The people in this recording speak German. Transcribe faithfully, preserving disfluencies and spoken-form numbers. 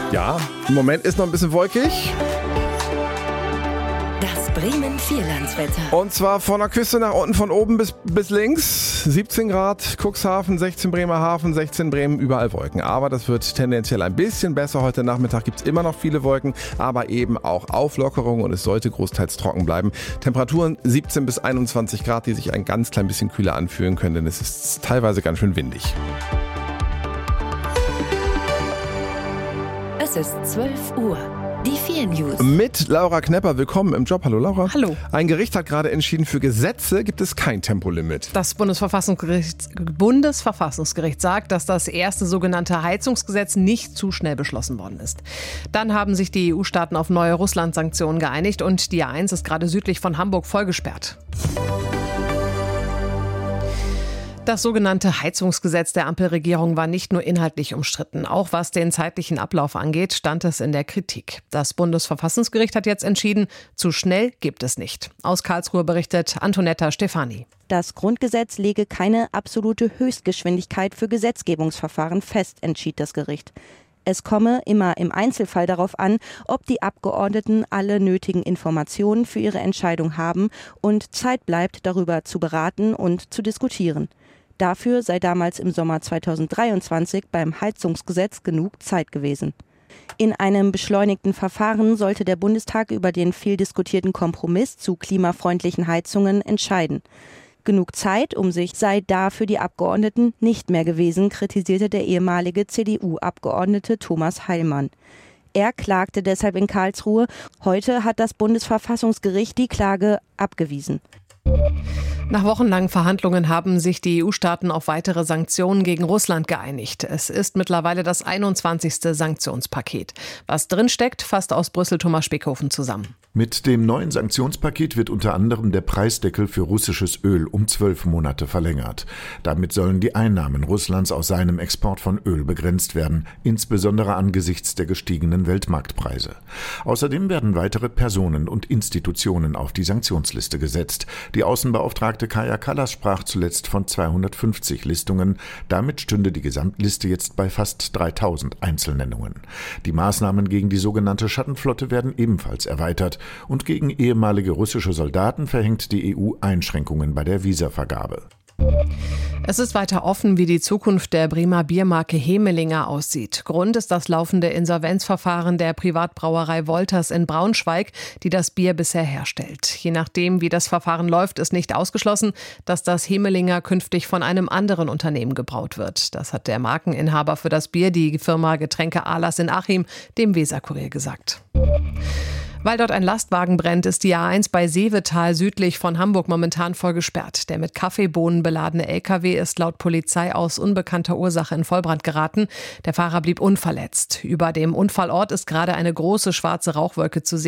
Ja, im Moment ist noch ein bisschen wolkig. Das Bremen-Vierlandswetter. Und zwar von der Küste nach unten, von oben bis, bis links. siebzehn Grad, Cuxhaven, sechzehn Bremerhaven, sechzehn Bremen, überall Wolken. Aber das wird tendenziell ein bisschen besser. Heute Nachmittag gibt es immer noch viele Wolken, aber eben auch Auflockerung und es sollte großteils trocken bleiben. Temperaturen siebzehn bis einundzwanzig Grad, die sich ein ganz klein bisschen kühler anfühlen können, denn es ist teilweise ganz schön windig. Es ist zwölf Uhr. Die vier News. Mit Laura Knepper. Willkommen im Job. Hallo Laura. Hallo. Ein Gericht hat gerade entschieden, für Gesetze gibt es kein Tempolimit. Das Bundesverfassungsgericht, Bundesverfassungsgericht sagt, dass das erste sogenannte Heizungsgesetz nicht zu schnell beschlossen worden ist. Dann haben sich die E U-Staaten auf neue Russland-Sanktionen geeinigt und die A eins ist gerade südlich von Hamburg vollgesperrt. Das sogenannte Heizungsgesetz der Ampelregierung war nicht nur inhaltlich umstritten. Auch was den zeitlichen Ablauf angeht, stand es in der Kritik. Das Bundesverfassungsgericht hat jetzt entschieden, zu schnell gibt es nicht. Aus Karlsruhe berichtet Antonetta Stefani. Das Grundgesetz lege keine absolute Höchstgeschwindigkeit für Gesetzgebungsverfahren fest, entschied das Gericht. Es komme immer im Einzelfall darauf an, ob die Abgeordneten alle nötigen Informationen für ihre Entscheidung haben und Zeit bleibt, darüber zu beraten und zu diskutieren. Dafür sei damals im Sommer zweitausenddreiundzwanzig beim Heizungsgesetz genug Zeit gewesen. In einem beschleunigten Verfahren sollte der Bundestag über den viel diskutierten Kompromiss zu klimafreundlichen Heizungen entscheiden. Genug Zeit um sich sei da für die Abgeordneten nicht mehr gewesen, kritisierte der ehemalige C D U-Abgeordnete Thomas Heilmann. Er klagte deshalb in Karlsruhe. Heute hat das Bundesverfassungsgericht die Klage abgewiesen. Nach wochenlangen Verhandlungen haben sich die E U-Staaten auf weitere Sanktionen gegen Russland geeinigt. Es ist mittlerweile das einundzwanzigste Sanktionspaket. Was drinsteckt, fasst aus Brüssel Thomas Spickhofen zusammen. Mit dem neuen Sanktionspaket wird unter anderem der Preisdeckel für russisches Öl um zwölf Monate verlängert. Damit sollen die Einnahmen Russlands aus seinem Export von Öl begrenzt werden, insbesondere angesichts der gestiegenen Weltmarktpreise. Außerdem werden weitere Personen und Institutionen auf die Sanktionsliste gesetzt. Die Außenbeauftragte Kaja Kallas sprach zuletzt von zweihundertfünfzig Listungen. Damit stünde die Gesamtliste jetzt bei fast dreitausend Einzelnennungen. Die Maßnahmen gegen die sogenannte Schattenflotte werden ebenfalls erweitert. Und gegen ehemalige russische Soldaten verhängt die E U Einschränkungen bei der Visavergabe. Es ist weiter offen, wie die Zukunft der Bremer Biermarke Hemelinger aussieht. Grund ist das laufende Insolvenzverfahren der Privatbrauerei Wolters in Braunschweig, die das Bier bisher herstellt. Je nachdem, wie das Verfahren läuft, ist nicht ausgeschlossen, dass das Hemelinger künftig von einem anderen Unternehmen gebraut wird. Das hat der Markeninhaber für das Bier, die Firma Getränke Ahlers in Achim, dem Weserkurier gesagt. Weil dort ein Lastwagen brennt, ist die A eins bei Seevetal südlich von Hamburg momentan voll gesperrt. Der mit Kaffeebohnen beladene L K W ist laut Polizei aus unbekannter Ursache in Vollbrand geraten. Der Fahrer blieb unverletzt. Über dem Unfallort ist gerade eine große schwarze Rauchwolke zu sehen.